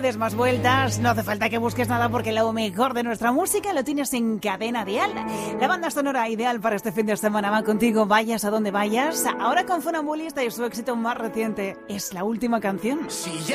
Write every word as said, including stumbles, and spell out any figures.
le des más vueltas, no hace falta que busques nada porque lo mejor de nuestra música lo tienes en Cadena Dial. La banda sonora ideal para este fin de semana va contigo, vayas a donde vayas. Ahora con Funambulista y su éxito más reciente, es la última canción. Si